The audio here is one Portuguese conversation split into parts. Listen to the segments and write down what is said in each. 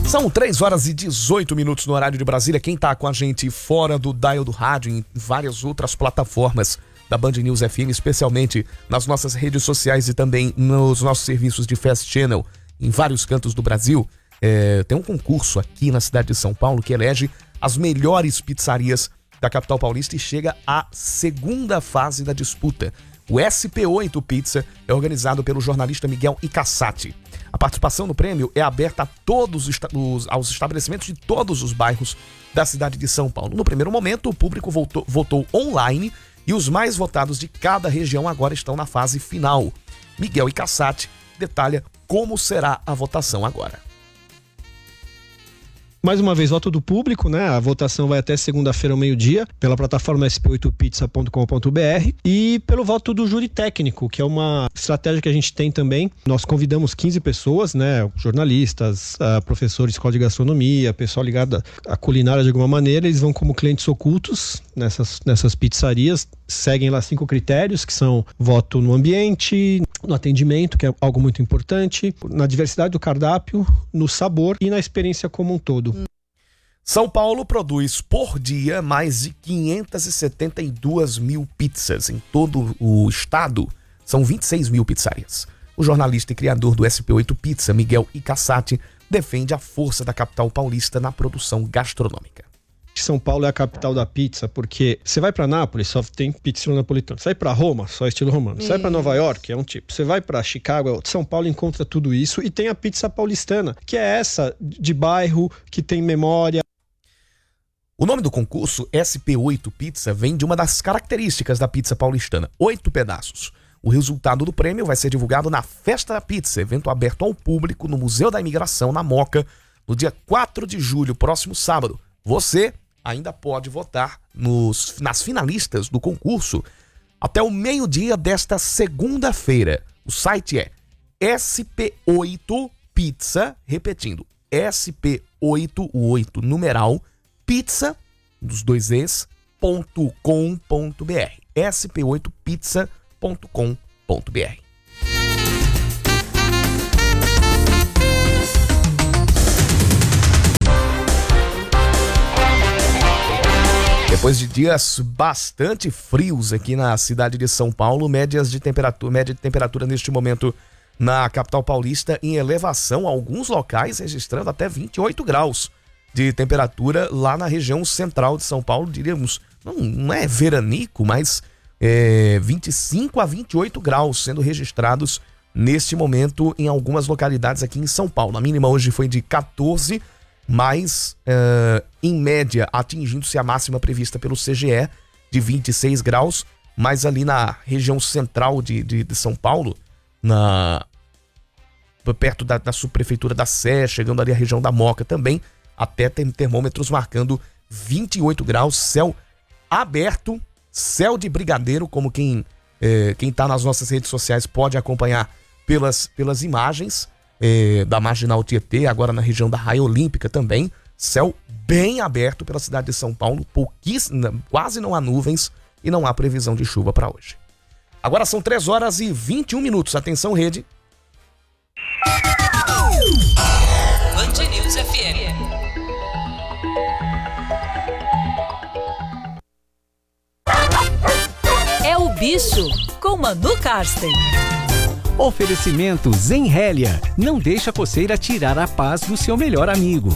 São 3h18 no horário de Brasília. Quem tá com a gente fora do dial do rádio, em várias outras plataformas da Band News FM, especialmente nas nossas redes sociais e também nos nossos serviços de Fast Channel em vários cantos do Brasil, tem um concurso aqui na cidade de São Paulo que elege as melhores pizzarias da capital paulista e chega à segunda fase da disputa. O SP8 Pizza é organizado pelo jornalista Miguel Icassati. A participação no prêmio é aberta a todos aos estabelecimentos de todos os bairros da cidade de São Paulo. No primeiro momento, o público votou online e os mais votados de cada região agora estão na fase final. Miguel Icassati detalha como será a votação agora. Mais uma vez, voto do público, né? A votação vai até segunda-feira ao meio-dia, pela plataforma sp8pizza.com.br e pelo voto do júri técnico, que é uma estratégia que a gente tem também. Nós convidamos 15 pessoas, né? Jornalistas, professores de escola de gastronomia, pessoal ligado à culinária de alguma maneira. Eles vão como clientes ocultos nessas pizzarias. Seguem lá 5 critérios, que são voto no ambiente, no atendimento, que é algo muito importante, na diversidade do cardápio, no sabor e na experiência como um todo. São Paulo produz por dia mais de 572 mil pizzas. Em todo o estado, são 26 mil pizzarias. O jornalista e criador do SP8 Pizza, Miguel Icassati, defende a força da capital paulista na produção gastronômica. São Paulo é a capital da pizza, porque você vai pra Nápoles, só tem pizza estilo napolitano. Você vai pra Roma, só estilo romano. Você vai pra Nova York, é um tipo. Você vai pra Chicago, é outro. São Paulo encontra tudo isso e tem a pizza paulistana, que é essa de bairro, que tem memória. O nome do concurso, SP8 Pizza, vem de uma das características da pizza paulistana, 8 pedaços. O resultado do prêmio vai ser divulgado na Festa da Pizza, evento aberto ao público no Museu da Imigração, na Moca, no dia 4 de julho, próximo sábado. Você ainda pode votar nas finalistas do concurso até o meio-dia desta segunda-feira. O site é SP8 Pizza, repetindo, SP8, o 8 numeral, pizza, dos 2 es.com.br. sp8pizza.com.br. Depois de dias bastante frios aqui na cidade de São Paulo, média de temperatura neste momento na capital paulista em elevação, alguns locais registrando até 28 graus de temperatura lá na região central de São Paulo, diríamos, não é veranico, mas 25 a 28 graus sendo registrados neste momento em algumas localidades aqui em São Paulo. A mínima hoje foi de 14, mas em média atingindo-se a máxima prevista pelo CGE de 26 graus, mas ali na região central de São Paulo, perto da subprefeitura da Sé, chegando ali a região da Moca também, até tem termômetros marcando 28 graus, céu aberto, céu de brigadeiro, como quem tá nas nossas redes sociais pode acompanhar pelas imagens da Marginal Tietê, agora na região da Raia Olímpica também, céu bem aberto pela cidade de São Paulo, quase não há nuvens e não há previsão de chuva para hoje. Agora são 3h21, atenção rede. Band News FM. É o Bicho, com Manu Karsten. Oferecimento Zenrélia. Não deixa a coceira tirar a paz do seu melhor amigo.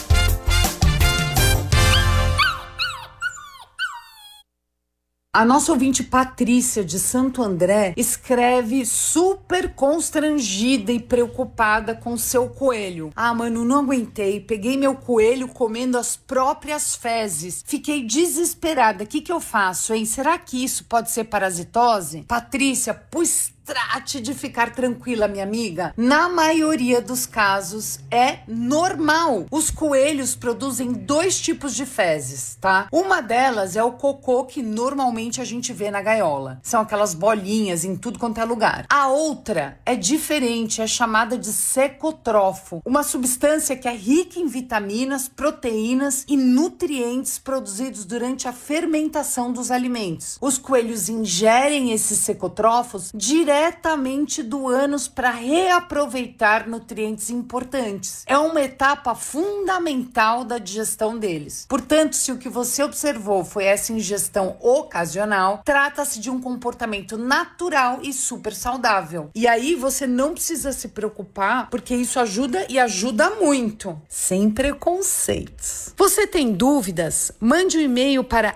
A nossa ouvinte Patrícia de Santo André escreve super constrangida e preocupada com seu coelho. Ah, mano, não aguentei. Peguei meu coelho comendo as próprias fezes. Fiquei desesperada. O que eu faço, hein? Será que isso pode ser parasitose? Patrícia, pois trate de ficar tranquila, minha amiga. Na maioria dos casos é normal. Os coelhos produzem 2 tipos de fezes, tá? Uma delas é o cocô que normalmente a gente vê na gaiola. São aquelas bolinhas em tudo quanto é lugar. A outra é diferente, é chamada de secotrofo, uma substância que é rica em vitaminas, proteínas e nutrientes produzidos durante a fermentação dos alimentos. Os coelhos ingerem esses secotrofos diretamente diretamente do ânus para reaproveitar nutrientes importantes. É uma etapa fundamental da digestão deles. Portanto, se o que você observou foi essa ingestão ocasional, trata-se de um comportamento natural e super saudável. E aí você não precisa se preocupar, porque isso ajuda e ajuda muito. Sem preconceitos. Você tem dúvidas? Mande um e-mail para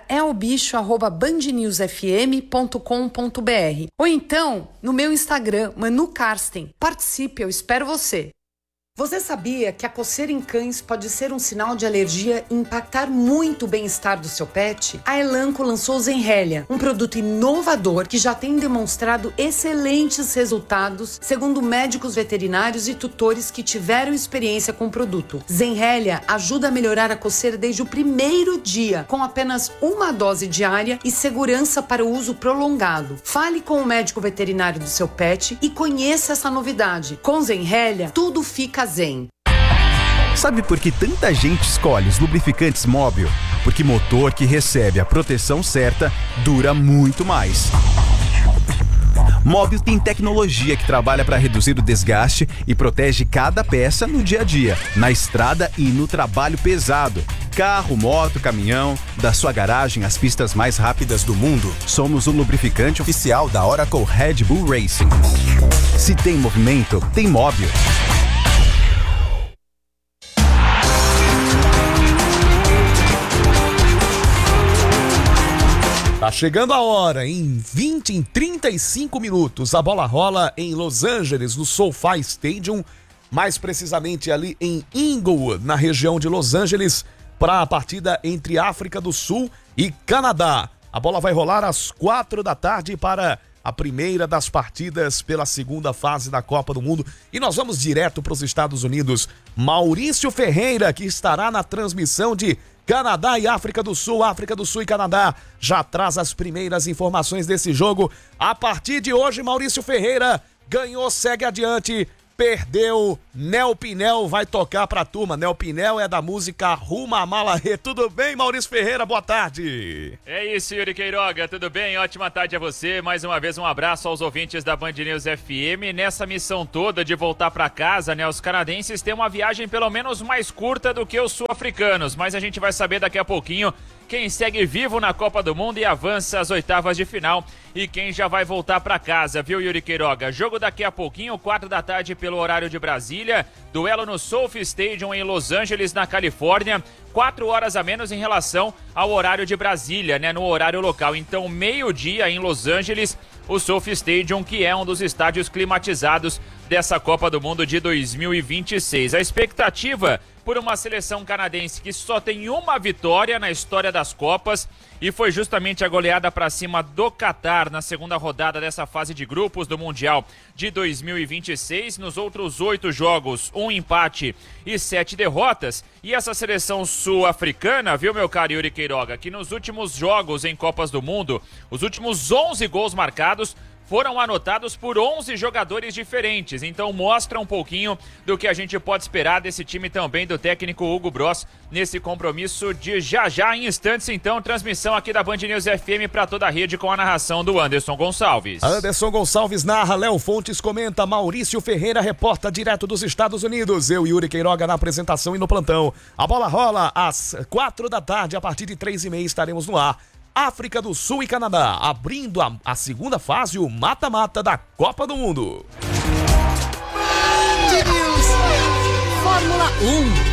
elbicho@bandnewsfm.com.br ou então no meu Instagram, Manu Karsten. Participe, eu espero você. Você sabia que a coceira em cães pode ser um sinal de alergia e impactar muito o bem-estar do seu pet? A Elanco lançou o Zenrelia, um produto inovador que já tem demonstrado excelentes resultados, segundo médicos veterinários e tutores que tiveram experiência com o produto. Zenrelia ajuda a melhorar a coceira desde o primeiro dia, com apenas uma dose diária e segurança para o uso prolongado. Fale com o médico veterinário do seu pet e conheça essa novidade. Com Zenrelia, tudo fica zen. Sabe por que tanta gente escolhe os lubrificantes Móbil? Porque motor que recebe a proteção certa dura muito mais. Móbil tem tecnologia que trabalha para reduzir o desgaste e protege cada peça no dia a dia, na estrada e no trabalho pesado. Carro, moto, caminhão, da sua garagem às pistas mais rápidas do mundo, somos o lubrificante oficial da Oracle Red Bull Racing. Se tem movimento, tem Móbil. Tá chegando a hora, em 35 minutos, a bola rola em Los Angeles, no SoFi Stadium, mais precisamente ali em Inglewood, na região de Los Angeles, para a partida entre África do Sul e Canadá. A bola vai rolar às 4 da tarde para a primeira das partidas pela segunda fase da Copa do Mundo. E nós vamos direto para os Estados Unidos. Maurício Ferreira, que estará na transmissão de Canadá e África do Sul e Canadá, já traz as primeiras informações desse jogo. A partir de hoje, Maurício Ferreira ganhou, segue adiante, perdeu. Nel Pinel vai tocar pra turma. Nel Pinel é da música Arruma a Mala Rê. Tudo bem, Maurício Ferreira? Boa tarde. É isso, Yuri Queiroga, tudo bem? Ótima tarde a você. Mais uma vez um abraço aos ouvintes da Band News FM. Nessa missão toda de voltar pra casa, né, os canadenses têm uma viagem pelo menos mais curta do que os sul-africanos, mas a gente vai saber daqui a pouquinho quem segue vivo na Copa do Mundo e avança às oitavas de final e quem já vai voltar para casa, viu, Yuri Queiroga? Jogo daqui a pouquinho, 4 da tarde pelo horário de Brasília, duelo no SoFi Stadium em Los Angeles, na Califórnia, 4 horas a menos em relação ao horário de Brasília, né, no horário local. Então, meio-dia em Los Angeles, o SoFi Stadium, que é um dos estádios climatizados dessa Copa do Mundo de 2026. A expectativa por uma seleção canadense que só tem uma vitória na história das Copas e foi justamente a goleada para cima do Catar na segunda rodada dessa fase de grupos do Mundial de 2026. Nos outros 8 jogos, 1 empate e 7 derrotas. E essa seleção sul-africana, viu, meu caro Yuri Queiroga, que nos últimos jogos em Copas do Mundo, os últimos 11 gols marcados foram anotados por 11 jogadores diferentes, então mostra um pouquinho do que a gente pode esperar desse time também do técnico Hugo Bross nesse compromisso de já em instantes. Então, transmissão aqui da Band News FM para toda a rede com a narração do Anderson Gonçalves. Anderson Gonçalves narra, Léo Fontes comenta, Maurício Ferreira reporta direto dos Estados Unidos, eu, Yuri Queiroga, na apresentação e no plantão. A bola rola às 4 da tarde, a partir de 3h30 estaremos no ar. África do Sul e Canadá, abrindo a segunda fase, o mata-mata da Copa do Mundo. Fórmula 1.